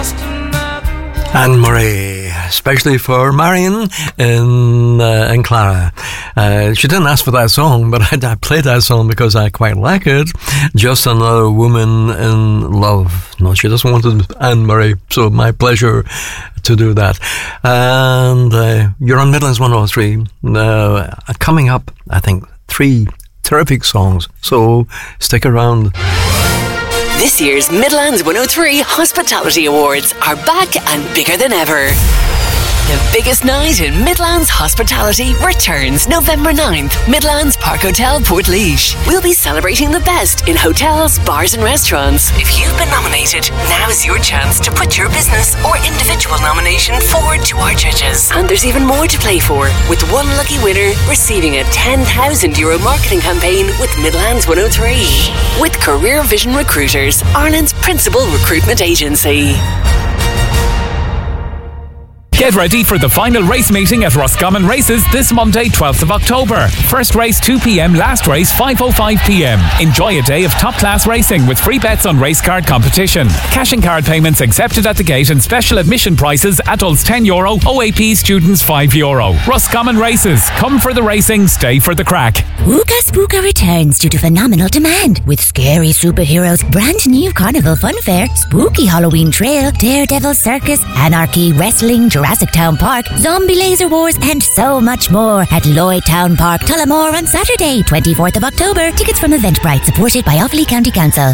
Anne-Marie, especially for Marion in Clara. She didn't ask for that song, but I played that song because I quite like it. Just Another Woman in Love. No, she just wanted Anne-Marie, so my pleasure to do that. And you're on Midlands 103. Coming up, I think, 3 terrific songs, so stick around. This year's Midlands 103 Hospitality Awards are back and bigger than ever. The biggest night in Midlands hospitality returns November 9th, Midlands Park Hotel, Portlaoise. We'll be celebrating the best in hotels, bars and restaurants. If you've been nominated, now's your chance to put your business or individual nomination forward to our judges. And there's even more to play for, with one lucky winner receiving a €10,000 marketing campaign with Midlands 103. With Career Vision Recruiters, Ireland's principal recruitment agency. Get ready for the final race meeting at Roscommon Races this Monday, 12th of October. First race 2 p.m, last race 5:05 p.m. Enjoy a day of top-class racing with free bets on race card competition. Cash and card payments accepted at the gate and special admission prices, adults €10, OAP students €5. Roscommon Races. Come for the racing, stay for the crack. Ooga Spooka returns due to phenomenal demand with scary superheroes, brand new carnival fun fair, spooky Halloween trail, Daredevil circus, anarchy, wrestling, Jurassic Town Park, zombie laser wars, and so much more at Lloyd Town Park, Tullamore on Saturday, 24th of October. Tickets from Eventbrite, supported by Offaly County Council.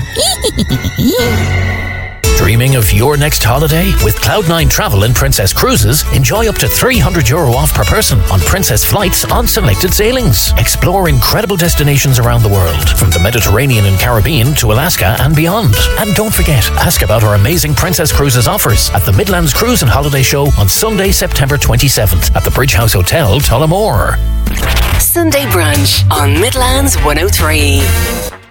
Dreaming of your next holiday? With Cloud9 Travel and Princess Cruises, enjoy up to €300 off per person on Princess flights on selected sailings. Explore incredible destinations around the world, from the Mediterranean and Caribbean to Alaska and beyond. And don't forget, ask about our amazing Princess Cruises offers at the Midlands Cruise and Holiday Show on Sunday, September 27th at the Bridge House Hotel, Tullamore. Sunday brunch on Midlands 103.